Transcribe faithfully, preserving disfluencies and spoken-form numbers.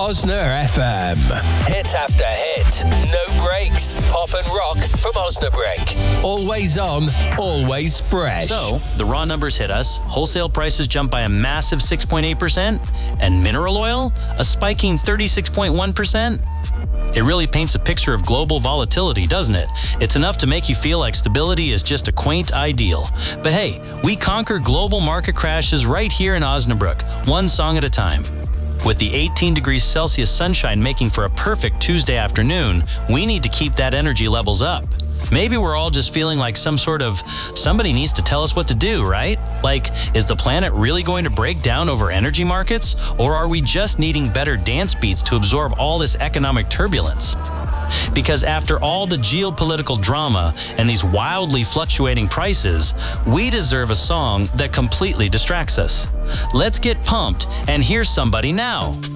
Osna F M. Hit after hit. No breaks. Pop and rock from Osnabrück. Always on, always fresh. So, the raw numbers hit us. Wholesale prices jumped by a massive six point eight percent. And mineral oil, a spiking thirty-six point one percent. It really paints a picture of global volatility, doesn't it? It's enough to make you feel like stability is just a quaint ideal. But hey, we conquer global market crashes right here in Osnabrück, one song at a time. With the eighteen degrees Celsius sunshine making for a perfect Tuesday afternoon, we need to keep that energy levels up. Maybe we're all just feeling like some sort of somebody needs to tell us what to do, right? Like, is the planet really going to break down over energy markets? Or are we just needing better dance beats to absorb all this economic turbulence? Because after all the geopolitical drama and these wildly fluctuating prices, we deserve a song that completely distracts us. Let's get pumped and hear somebody now.